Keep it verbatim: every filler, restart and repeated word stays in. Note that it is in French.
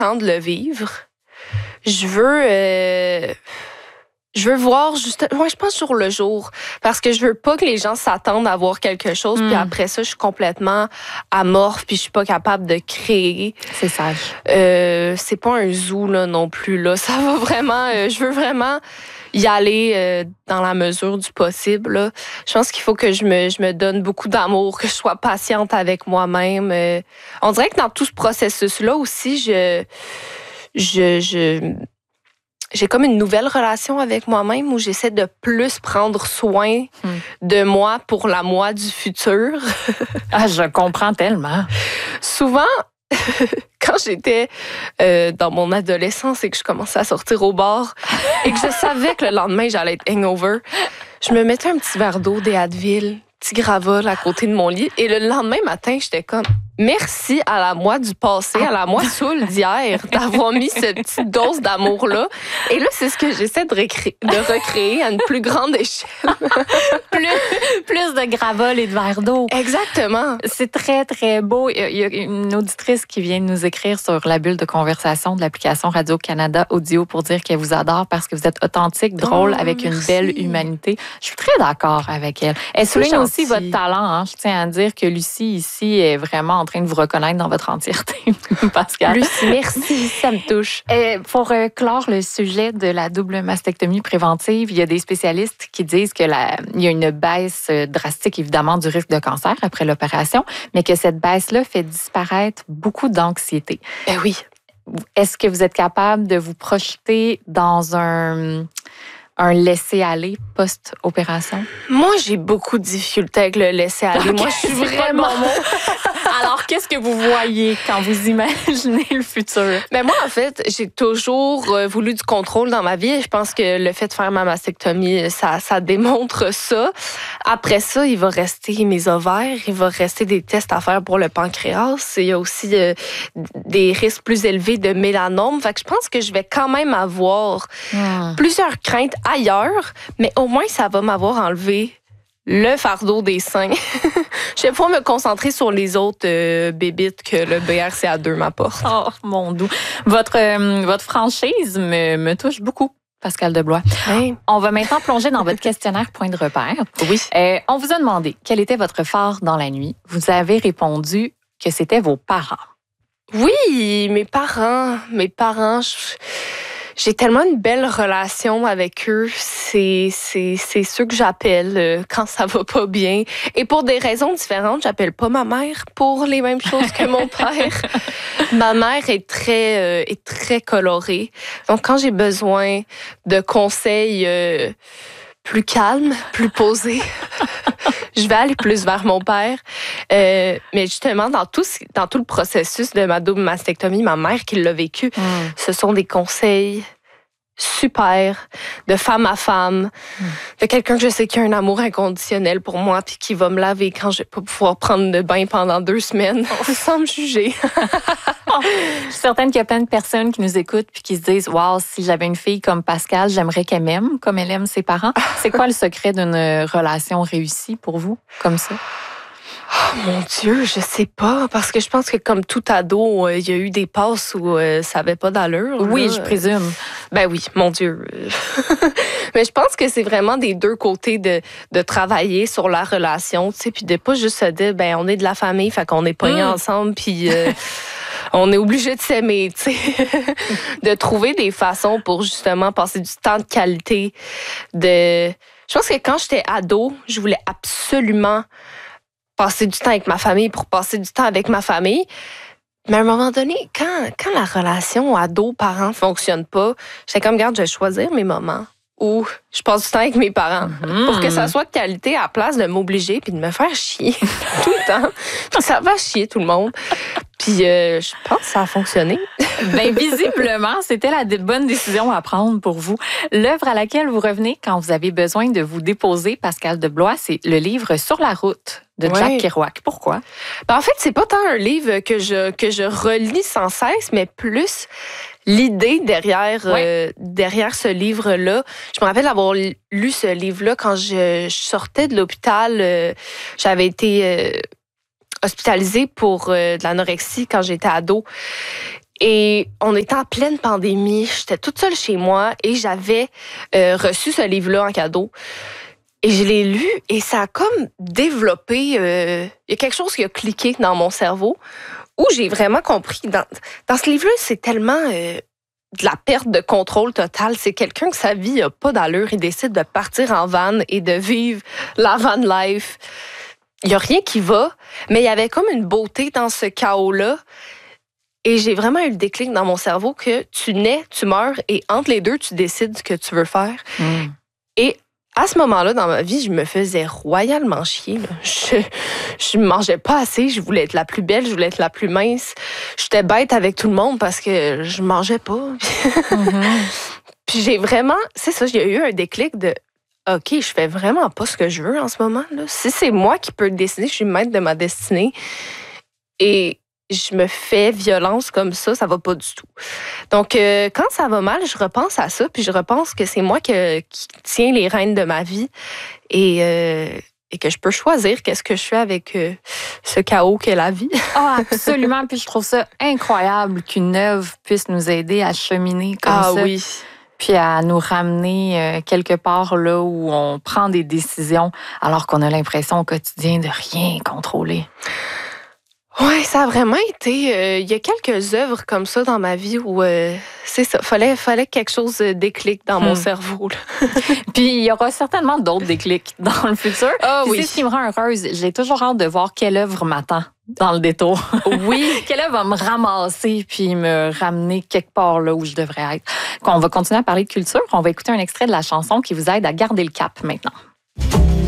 temps de le vivre. Je veux... Euh, je veux voir juste... Ouais, je pense jour le jour. Parce que je veux pas que les gens s'attendent à voir quelque chose. Mm. Puis après ça, je suis complètement amorphe. Puis je suis pas capable de créer. C'est sage. Euh, c'est pas un zoo, là, non plus. Là. Ça va vraiment... Euh, je veux vraiment y aller euh, dans la mesure du possible. Là. Je pense qu'il faut que je me, je me donne beaucoup d'amour, que je sois patiente avec moi-même. Euh, on dirait que dans tout ce processus-là aussi, je... je, je j'ai comme une nouvelle relation avec moi-même où j'essaie de plus prendre soin hmm. de moi pour la moi du futur. Ah, je comprends tellement. Souvent, quand j'étais euh, dans mon adolescence et que je commençais à sortir au bar et que je savais que le lendemain, j'allais être hangover, je me mettais un petit verre d'eau, des Advil, petit Gravol à côté de mon lit. Et le lendemain matin, j'étais comme... Merci à la moi du passé, à la moi saoule d'hier, d'avoir mis cette petite dose d'amour-là. Et là, c'est ce que j'essaie de, recréer, de recréer à une plus grande échelle. plus, plus de Gravol et de verre d'eau. Exactement. C'est très, très beau. Il y a une auditrice qui vient de nous écrire sur la bulle de conversation de l'application Radio-Canada Audio pour dire qu'elle vous adore parce que vous êtes authentique, drôle, oh, avec merci. Une belle humanité. Je suis très d'accord avec elle. Elle souligne aussi votre talent. Hein. Je tiens à dire que Lucie, ici, est vraiment en train de vous reconnaître dans votre entièreté, Pascal. Lucie, merci, ça me touche. Et pour euh, clore le sujet de la double mastectomie préventive, il y a des spécialistes qui disent que la, il y a une baisse drastique, évidemment, du risque de cancer après l'opération, mais que cette baisse-là fait disparaître beaucoup d'anxiété. Ben oui. Est-ce que vous êtes capable de vous projeter dans un... un laisser-aller post-opération? Moi, j'ai beaucoup de difficultés avec le laisser-aller. Okay, moi, je suis vraiment... Alors, qu'est-ce que vous voyez quand vous imaginez le futur? Ben moi, en fait, j'ai toujours voulu du contrôle dans ma vie. Je pense que le fait de faire ma mastectomie, ça, ça démontre ça. Après ça, il va rester mes ovaires, il va rester des tests à faire pour le pancréas. Il y a aussi euh, des risques plus élevés de mélanome. Fait que je pense que je vais quand même avoir hmm. plusieurs craintes ailleurs, mais au moins, ça va m'avoir enlevé le fardeau des seins. Je vais pouvoir me concentrer sur les autres euh, bébites que le B R C A deux m'apporte. Oh, mon doux. Votre, euh, votre franchise me, me touche beaucoup, Pascal Deblois. Hey. On va maintenant plonger dans votre questionnaire point de repère. Oui. Euh, on vous a demandé quel était votre phare dans la nuit. Vous avez répondu que c'était vos parents. Oui, mes parents. Mes parents... Je... J'ai tellement une belle relation avec eux. C'est, c'est, c'est ceux que j'appelle quand ça va pas bien. Et pour des raisons différentes, j'appelle pas ma mère pour les mêmes choses que mon père. Ma mère est très, euh, est très colorée. Donc, quand j'ai besoin de conseils euh, plus calmes, plus posés, je vais aller plus vers mon père. Euh, mais justement, dans tout, dans tout le processus de ma double mastectomie, ma mère qui l'a vécu, mm. ce sont des conseils super, de femme à femme, mm. de quelqu'un que je sais qui a un amour inconditionnel pour moi puis qui va me laver quand je vais pas pouvoir prendre de bain pendant deux semaines oh. sans me juger. Je suis certaine qu'il y a plein de personnes qui nous écoutent puis qui se disent « Wow, si j'avais une fille comme Pascal, j'aimerais qu'elle m'aime comme elle aime ses parents. » C'est quoi le secret d'une relation réussie pour vous, comme ça? Oh mon Dieu, je sais pas, parce que je pense que comme tout ado, il euh, y a eu des passes où euh, ça avait pas d'allure. Oui, là. je présume. Ben oui, mon Dieu. Mais je pense que c'est vraiment des deux côtés de, de travailler sur la relation, tu sais, puis de pas juste se dire, ben on est de la famille, fait qu'on est pognés mmh. ensemble, puis euh, on est obligé de s'aimer, tu sais. De trouver des façons pour justement passer du temps de qualité. De, je pense que quand j'étais ado, je voulais absolument passer du temps avec ma famille pour passer du temps avec ma famille. Mais à un moment donné, quand, quand la relation ado-parent fonctionne pas, j'étais comme, regarde, je vais choisir mes moments où je passe du temps avec mes parents mmh. pour que ça soit de qualité à la place de m'obliger puis de me faire chier tout le temps. Puis ça va chier tout le monde. Puis euh, je pense que ça a fonctionné. Bien, visiblement, c'était la bonne décision à prendre pour vous. L'œuvre à laquelle vous revenez quand vous avez besoin de vous déposer, Pascal Deblois, c'est le livre Sur la route de Jack ouais. Kerouac. Pourquoi? Ben, en fait, c'est pas tant un livre que je, que je relis sans cesse, mais plus l'idée derrière, ouais. euh, derrière ce livre-là. Je me rappelle avoir lu ce livre-là quand je, je sortais de l'hôpital. Euh, j'avais été... Euh, hospitalisée pour euh, de l'anorexie quand j'étais ado. Et on était en pleine pandémie. J'étais toute seule chez moi et j'avais euh, reçu ce livre-là en cadeau. Et je l'ai lu et ça a comme développé... Euh, il y a quelque chose qui a cliqué dans mon cerveau où j'ai vraiment compris. Dans, dans ce livre-là, c'est tellement euh, de la perte de contrôle totale. C'est quelqu'un que sa vie n'a pas d'allure. Il décide de partir en van et de vivre la van life. Il n'y a rien qui va, mais il y avait comme une beauté dans ce chaos-là. Et j'ai vraiment eu le déclic dans mon cerveau que tu nais, tu meurs et entre les deux, tu décides ce que tu veux faire. Mm. Et à ce moment-là, dans ma vie, je me faisais royalement chier. Là. Je je mangeais pas assez, je voulais être la plus belle, je voulais être la plus mince. J'étais bête avec tout le monde parce que je mangeais pas. Mm-hmm. Puis j'ai vraiment, c'est ça, j'ai eu un déclic de OK, je fais vraiment pas ce que je veux en ce moment. Là. Si c'est moi qui peux décider, je suis maître de ma destinée. Et je me fais violence comme ça, ça va pas du tout. Donc, euh, quand ça va mal, je repense à ça, puis je repense que c'est moi que, qui tiens les rênes de ma vie et, euh, et que je peux choisir qu'est-ce que je fais avec euh, ce chaos qu'est la vie. Ah, absolument. Puis je trouve ça incroyable qu'une œuvre puisse nous aider à cheminer comme ah, ça. Ah oui. Puis à nous ramener euh, quelque part là où on prend des décisions alors qu'on a l'impression au quotidien de rien contrôler. Oui, ça a vraiment été... Euh, il y a quelques œuvres comme ça dans ma vie où euh, c'est ça, fallait, fallait que quelque chose déclique dans hmm. mon cerveau. Là. Puis il y aura certainement d'autres déclics dans le futur. Ah oui. C'est ce qui me rend heureuse. J'ai toujours hâte de voir quelle œuvre m'attend dans le détour. Oui. Quelle œuvre va me ramasser puis me ramener quelque part là où je devrais être. On va continuer à parler de culture. On va écouter un extrait de la chanson qui vous aide à garder le cap maintenant.